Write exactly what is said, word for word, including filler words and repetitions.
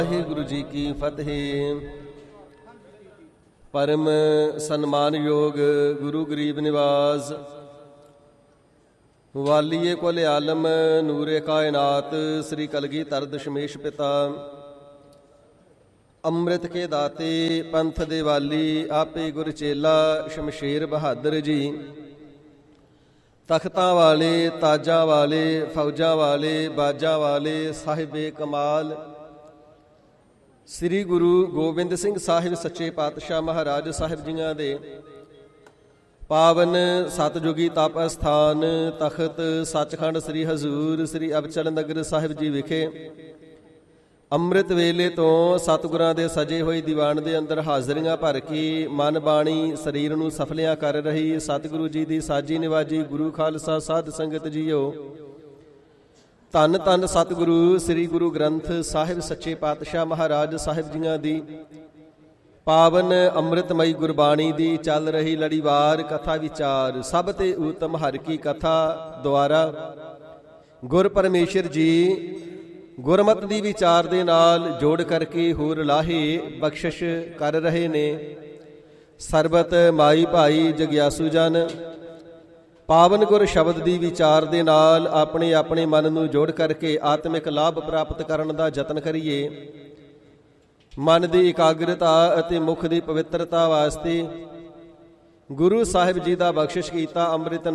ਵਾਹਿਗੁਰੂ ਜੀ ਕੀ ਫਤਿਹ। ਪਰਮ ਸਨਮਾਨਯੋਗ ਗੁਰੂ ਗਰੀਬ ਨਿਵਾਸ ਵਾਲੀਏ ਕੁਲ ਆਲਮ ਨੂਰੇ ਕਾਇਨਾਤ ਸ੍ਰੀ ਕਲਗੀਧਰ ਦਸ਼ਮੇਸ਼ ਪਿਤਾ ਅੰਮ੍ਰਿਤ ਕੇ ਦਾਤੇ ਪੰਥ ਦੇ ਵਾਲੀ ਆਪੇ ਗੁਰ ਚੇਲਾ ਸ਼ਮਸ਼ੇਰ ਬਹਾਦਰ ਜੀ, ਤਖਤਾਂ ਵਾਲੇ ਤਾਜਾਂ ਵਾਲੇ ਫੌਜਾਂ ਵਾਲੇ ਬਾਜਾਂ ਵਾਲੇ ਸਾਹਿਬੇ ਕਮਾਲ ਸ੍ਰੀ ਗੁਰੂ ਗੋਬਿੰਦ ਸਿੰਘ ਸਾਹਿਬ ਸੱਚੇ ਪਾਤਸ਼ਾਹ ਮਹਾਰਾਜ ਸਾਹਿਬ ਜੀਆਂ ਦੇ ਪਾਵਨ ਸਤਜੁਗੀ ਤਪ ਅਸਥਾਨ ਤਖਤ ਸੱਚਖੰਡ ਸ੍ਰੀ ਹਜ਼ੂਰ ਸ੍ਰੀ ਅਬਚਲ ਨਗਰ ਸਾਹਿਬ ਜੀ ਵਿਖੇ ਅੰਮ੍ਰਿਤ ਵੇਲੇ ਤੋਂ ਸਤਿਗੁਰਾਂ ਦੇ ਸਜੇ ਹੋਏ ਦੀਵਾਨ ਦੇ ਅੰਦਰ ਹਾਜ਼ਰੀਆਂ ਭਰ ਕੇ ਮਨ ਬਾਣੀ ਸਰੀਰ ਨੂੰ ਸਫਲਿਆਂ ਕਰ ਰਹੀ ਸਤਿਗੁਰੂ ਜੀ ਦੀ ਸਾਜੀ ਨਿਵਾਜੀ ਗੁਰੂ ਖਾਲਸਾ ਸਾਧ ਸੰਗਤ ਜੀਓ, ਧੰਨ ਧੰਨ ਸਤਿਗੁਰੂ ਸ੍ਰੀ ਗੁਰੂ ਗ੍ਰੰਥ ਸਾਹਿਬ ਸੱਚੇ ਪਾਤਸ਼ਾਹ ਮਹਾਰਾਜ ਸਾਹਿਬ ਜੀਆਂ ਦੀ ਪਾਵਨ ਅੰਮ੍ਰਿਤਮਈ ਗੁਰਬਾਣੀ ਦੀ ਚੱਲ ਰਹੀ ਲੜੀਵਾਰ ਕਥਾ ਵਿਚਾਰ ਸਭ ਤੇ ਉਤਮ ਹਰਿ ਕੀ ਕਥਾ ਦੁਆਰਾ ਗੁਰ ਪਰਮੇਸ਼ਰ ਜੀ ਗੁਰਮਤਿ ਦੀ ਵਿਚਾਰ ਦੇ ਨਾਲ ਜੋੜ ਕਰਕੇ ਹੋਰ ਲਾਹੇ ਬਖਸ਼ਿਸ਼ ਕਰ ਰਹੇ ਨੇ। ਸਰਬਤ ਮਾਈ ਭਾਈ ਜਗਿਆਸੂ ਜਨ ਪਾਵਨ ਗੁਰ ਸ਼ਬਦ ਦੀ ਵਿਚਾਰ ਦੇ ਨਾਲ ਆਪਣੇ ਆਪਣੇ ਮਨ ਨੂੰ ਜੋੜ ਕਰਕੇ ਆਤਮਿਕ ਲਾਭ ਪ੍ਰਾਪਤ ਕਰਨ ਦਾ ਯਤਨ ਕਰੀਏ। ਮਨ ਦੀ ਇਕਾਗਰਤਾ ਅਤੇ ਮੁਖ ਦੀ ਪਵਿੱਤਰਤਾ ਵਾਸਤੇ ਗੁਰੂ ਸਾਹਿਬ ਜੀ ਦਾ ਬਖਸ਼ਿਸ਼ ਕੀਤਾ ਅੰਮ੍ਰਿਤ